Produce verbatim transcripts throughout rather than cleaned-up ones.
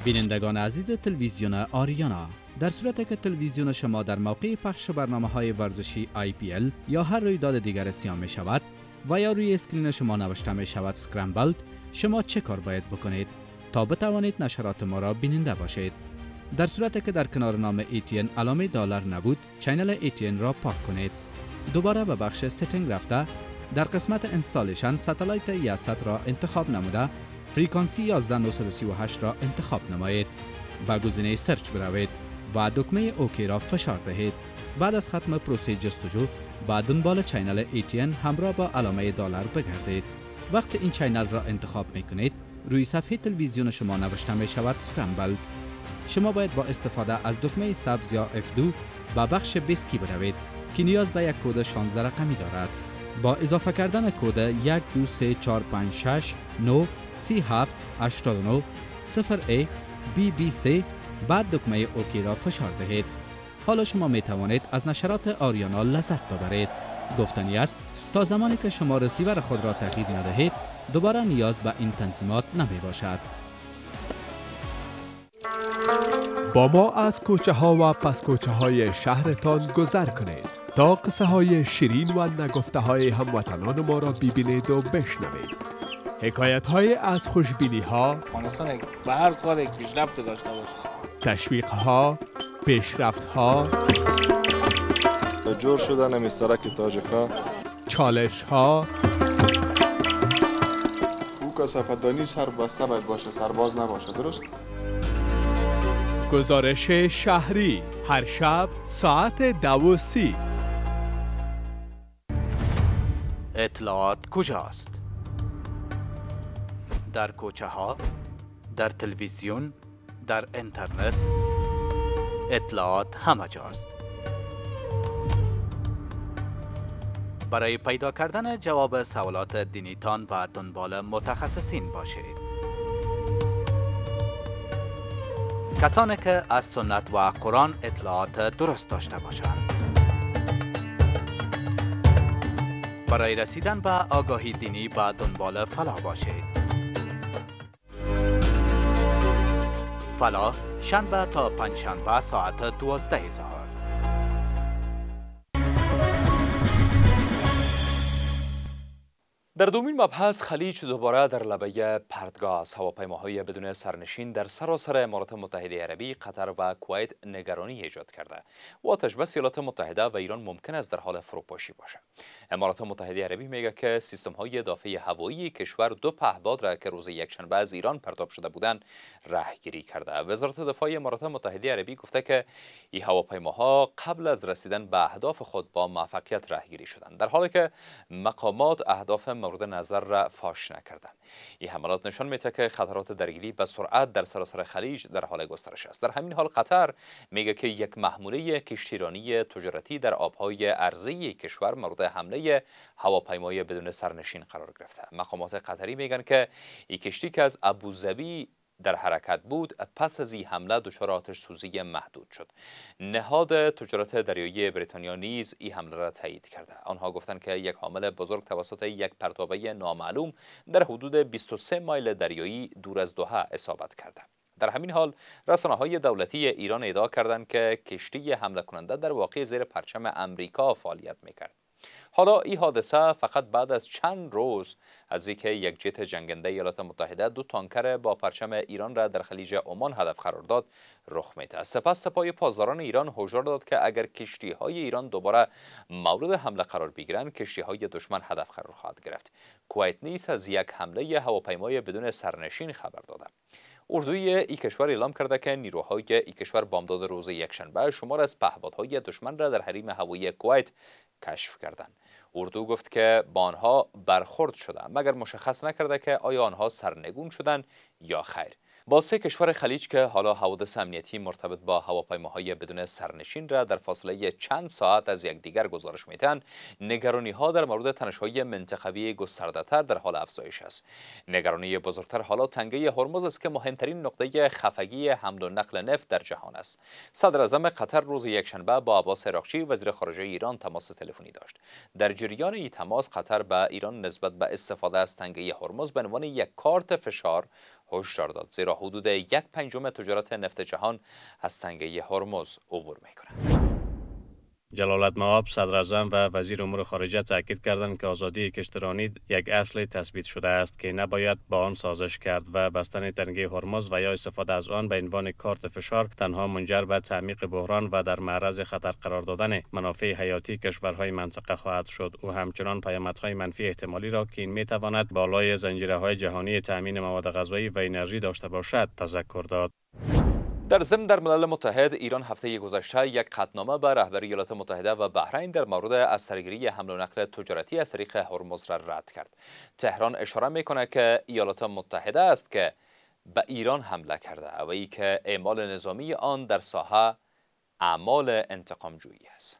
بینندگان عزیز تلویزیون آریانا، در صورتی که تلویزیون شما در موقع پخش برنامه‌های ورزشی آی پی ال یا هر رویداد دیگر سیاه می شود و یا روی اسکرین شما نوشته می شود سکرامبلد، شما چه کار باید بکنید تا بتوانید نشرات ما را بیننده باشید؟ در صورتی که در کنار نام ای تی ان علامه دلار نبود، چینل ای تی ان را پاک کنید. دوباره به بخش ستینگ رفته، در قسمت اینستالیشن ساتلایت یاست را انتخاب نموده فریکانسی یازده هزار و نهصد و سی و هشت را انتخاب نمایید. با گزینه سرچ بروید و دکمه اوکی را فشار دهید. بعد از ختم پروسه جستجو با دنبال چینل ای تی ان همراه با علامه دلار بگردید. وقتی این چینل را انتخاب می کنید، روی صفحه تلویزیون شما نوشته می شود سکرامبلد. شما باید با استفاده از دکمه سبز یا اف دو با بخش بسکی بروید که نیاز به یک کد شانزده رقمی دارد. با اضافه کردن کد یک دو سه چهار پنج شش نه سی هفت هشتاد و نه صفر ای بی بی سی بعد دکمه اوکی را فشار دهید. حالا شما می توانید از نشرات آریانا لذت ببرید. گفتنی است تا زمانی که شما رسیور خود را تغییر ندهید دوباره نیاز به این تنظیمات نمی باشد. با ما از کوچه ها و پس کوچه های شهرتان گذر کنید تا قصه های شیرین و نگفته های هموطنان ما را ببینید و بشنوید. حکایت های از خوشبینی ها، افغانستان به هر کار یک پیشرفت داشته باشه، تشویق ها، پیشرفت ها، جور شدن مسترک تاجکا، چالش ها، او کثافت‌دانی سربسته باید باشه، سرباز نباشه. درست؟ گزارش شهری هر شب ساعت دو و سی. اطلاعات کجاست؟ در کوچه ها، در تلویزیون، در اینترنت، اطلاعات همه جاست. برای پیدا کردن جواب سوالات دینیتان و دنبال متخصصین باشید. کسانی که از سنت و قرآن اطلاعات درست داشته باشند. برای رسیدن به آگاهی دینی به دنبال فلاح باشید. فلاح شنبه تا پنجشنبه ساعت دوازده ظهر. در دومین مبحث، خلیج دوباره در لبه پرتگاه هواپیماهای بدون سرنشین در سراسر امارات متحده عربی، قطر و کویت نگرانی ایجاد کرده و آتش بس ایالات متحده و ایران ممکن است در حال فروپاشی باشد. امارات متحده عربی میگه که سیستم های دافع هوایی کشور دو پهپاد را که روز یکشنبه از ایران پرتاب شده بودند رهگیری کرده. وزارت دفاع امارات متحده عربی گفته که این هواپیماها قبل از رسیدن به اهداف خود با موفقیت رهگیری شدند، در حالی که مقامات اهداف مورد نظر را فاش نکردند. این حملات نشان میده که خطرات درگیری به سرعت در سراسر خلیج در حال گسترش است. در همین حال قطر میگه که یک محموله کشتیرانی تجارتی در آبهای ارضی کشور مورد حمله هواپیمای بدون سرنشین قرار گرفته. مقامات قطری میگن که این کشتی که از ابوظبی در حرکت بود پس از این حمله دچار آتش سوزی محدود شد. نهاد تجارت دریایی بریتانیا نیز این حمله را تایید کرده. آنها گفتند که یک حامل بزرگ توسط یک پرتابه نامعلوم در حدود بیست و سه مایل دریایی دور از دوحه اصابت کرده. در همین حال رسانه‌های دولتی ایران ادعا کردند که کشتی حمله کننده در واقع زیر پرچم امریکا فعالیت میکرد. حالا این حادثه فقط بعد از چند روز از اینکه یک جت جنگنده ایالات متحده دو تانکر با پرچم ایران را در خلیج عمان هدف قرار داد رخ میده. سپس سپاه پاسداران ایران هشدار داد که اگر کشتی های ایران دوباره مورد حمله قرار بگیرند، کشتی های دشمن هدف قرار خواهد گرفت. کویت نیز از یک حمله هواپیمای بدون سرنشین خبر داده. اردوی این کشور اعلام کرده که نیروهای این کشور بامداد روز یکشنبه شمار از پهپادهای دشمن را در حریم هوایی کویت کشف کردند. اردو گفت که با آنها برخورد شده، مگر مشخص نکرده که آیا آنها سرنگون شدند یا خیر. با سه کشور خلیج که حالا حوادث امنیتی مرتبط با هواپیماهای بدون سرنشین را در فاصله چند ساعت از یکدیگر گزارش میدهند، نگرانی‌ها در مورد تنش‌های منطقوی گسترده‌تر در حال افزایش است. نگرانی بزرگتر حالا تنگه هرمز است که مهمترین نقطه خفگی حمل و نقل نفت در جهان است. صدر اعظم قطر روز یکشنبه با عباس عراقچی وزیر خارجه ایران تماس تلفنی داشت. در جریان این تماس قطر به ایران نسبت به استفاده از تنگه هرمز به عنوان یک کارت فشار هشدار داد زیرا حدود یک پنجم تجارت نفت جهان از تنگه هرمز عبور میکنه. جلالت مآب صدر اعظم و وزیر امور خارجه تاکید کردند که آزادی کشتیرانی یک اصل تثبیت شده است که نباید با آن سازش کرد و بستن تنگه هرمز و یا استفاده از آن به عنوان کارت فشار تنها منجر به تعمیق بحران و در معرض خطر قرار دادن منافع حیاتی کشورهای منطقه خواهد شد. او همچنان پیامدهای منفی احتمالی را که این میتواند بالای زنجیره‌های جهانی تامین مواد غذایی و انرژی داشته باشد تذکر داد. در ضمن در ملل متحد ایران هفته گذشته یک خطنامه به رهبری ایالات متحده و بحرین در مورد از سرگیری حمل و نقل تجارتی از طریق هرمز را رد کرد. تهران اشاره میکنه که ایالات متحده است که به ایران حمله کرده و ای که اعمال نظامی آن در ساحه اعمال انتقامجویی است.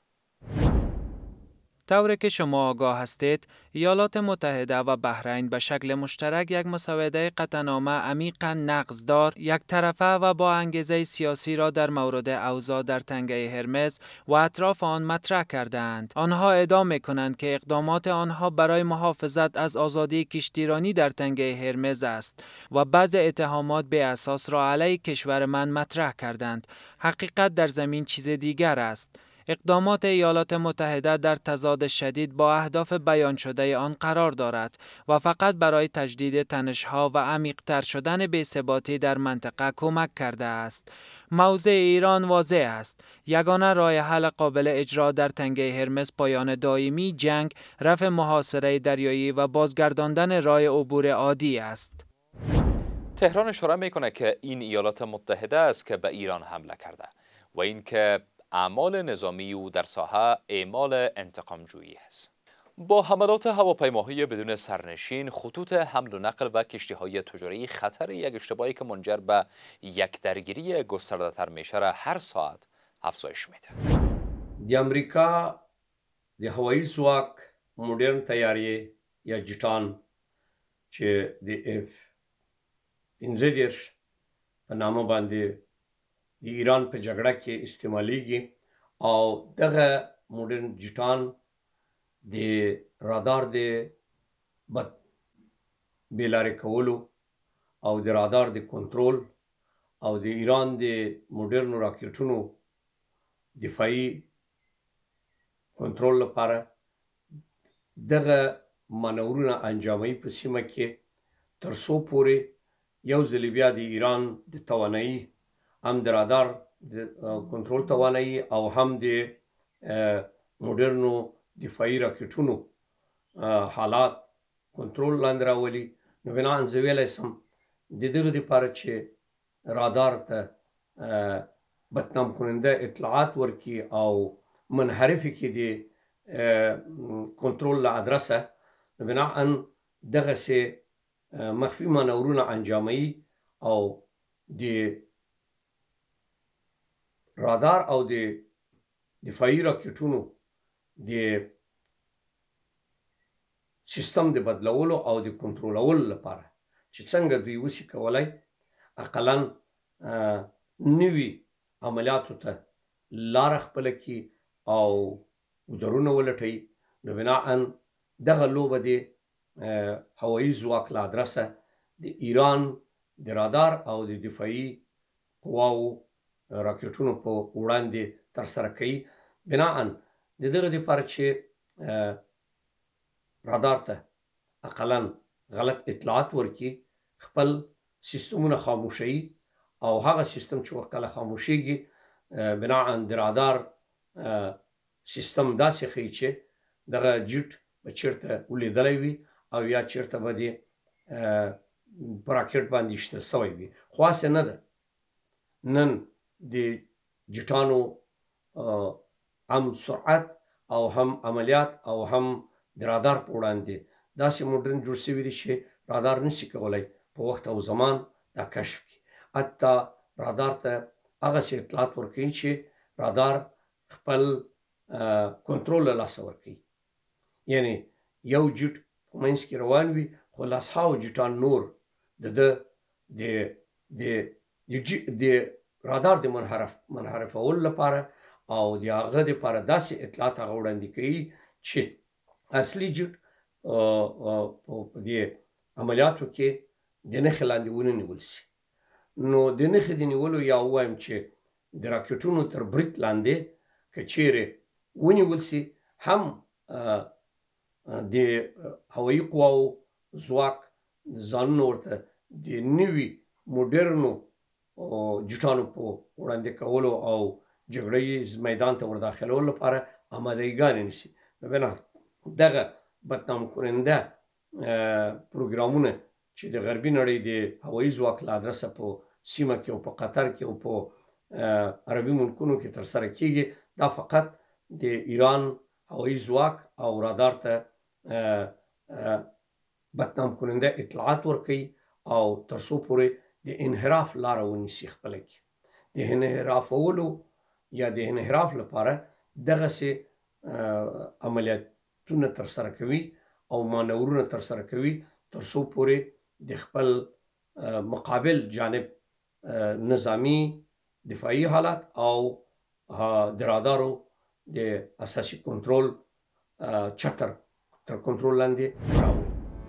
طوری که شما آگاه هستید، ایالات متحده و بحرین به شکل مشترک یک مسوده قطعنامه عمیقاً نقضدار، یک طرفه و با انگیزه سیاسی را در مورد اوضاع در تنگه هرمز و اطراف آن مطرح کردند. آنها ادعا می‌کنند که اقدامات آنها برای محافظت از آزادی کشتیرانی در تنگه هرمز است و بعضی اتهامات به اساس را علیه کشور من مطرح کردند. حقیقت در زمین چیز دیگر است. اقدامات ایالات متحده در تضاد شدید با اهداف بیان شده آن قرار دارد و فقط برای تجدید تنش‌ها و عمیق‌تر شدن بی‌ثباتی در منطقه کمک کرده است. موضع ایران واضح است. یگانه راه حل قابل اجرا در تنگه هرمز پایان دائمی جنگ، رفع محاصره دریایی و بازگرداندن راه عبور عادی است. تهران اشاره میکنه که این ایالات متحده است که به ایران حمله کرده و اینکه اعمال نظامی او در ساحه اعمال انتقامجویی است. با حملات هواپیماهای بدون سرنشین، خطوط حمل و نقل و کشتی‌های تجاری خطر یک اشتباهی که منجر به یک درگیری گسترده‌تر میشه را هر ساعت افزایش میده. د امریکا د هوایي ځواک موډرن تیارې یا جټان چې د اف پنځه دېرش په نامه باندې د ایران په جګړه کې استعمالیږي او دغه موډرن جټان د رادار د بد بېلارې کولو او د رادار د کنټرول او د ایران د موډرنو راکټونو دفاعي کنټرول لپاره دغه مانورونه انجاموي په سیمه کې تر څو پورې یو ځل بیا د ایران د توانایي هم د رادار د کنټرول توانایي او هم د موډرنو دفاعي راکټونو حالات کنټرول لاندې راولي. نو بناً زه ویلی سم د دغه دپاره چې رادار ته بدنام کننده اطلاعات ورکړي او منحرفې کړي د کنټرول له ادرسه، نو بناً دغسې مخفي مانورونه انجاموي او د رادار او د دفاعي راکټونو د سیستم د بدلولو او د کنټرولولو لپاره چې څنګه دوی وشي کولی اقلا نوي عملیاتو ته لاره خپله کړي او ودرونه ولټوي. نو بناً دغه لوبه د هوایي ځواک له ادرسه د ایران د رادار او د دفاعي قواو راکټونو په وړاندې ترسره کوي. بناً د دغه دپاره چې رادار ته اقلا غلط اطلاعات ورکړي، خپل سیستمونه خاموشوي او هغه سیستم چې ورکله خاموشیږي بناً د رادار سیستم داسې ښیي چې دغه جیټ به چېرته ولیدلی وي او یا چېرته به د په راکټ باندې ایشتل سوی وي. خو هسې نه ده. نن د جیټانو هم سرعت او هم عملیات او هم د رادار په وړاندې داسې موډرن جوړ شوي دي چې رادار نشي کولی په وخت او زمان دا کشف کړي. حتی رادار ته هغسې اطلاعات ورکوي چې رادار خپل کنټرول له لاسه ورکوي. یعنې یو جیټ په منځ کې روان وي خو لسهاوو جیټان نور د ده د رادار د منحرف منحرفولو لپاره او د هغه دپاره داسې اطلاعات هغه وړاندې کوي چې اصلي جیټ په دې عملیاتو کې د نښې لاندې ونه نیول شي. نو د نښې د نیولو یا ووایم چې د راکټونو تر برید لاندې که چیرې ونیول شي، هم د هوایي قواو ځواک ځانونه ورته د نوي موډرنو جټانو په وړاندې کولو او جګړه ییز میدان ته ور داخلولو لپاره آمادګی‌ګانې نیسي. ببینه دغه بدنام کننده پروګرامونه چې د غربي نړۍ د هوایي ځواک له ادرسه په سیمه کې او په قطر کې او په عربي ملکونو کې ترسره کیږي، دا فقط د ایران هوایي ځواک او رادار ته بدنام کننده اطلاعات ورکوي او تر څو پورې د انحراف لاره ونیسي خپله کې. د انحرافولو یا د انحراف لپاره دغسې عملیاتونه ترسره کوي او مانورونه ترسره کوي تر څو پورې د خپل مقابل جانب نظامی دفاعي حالت او د رادارو د اساسي کنټرول چتر تر کنټرول لاندې راوړي.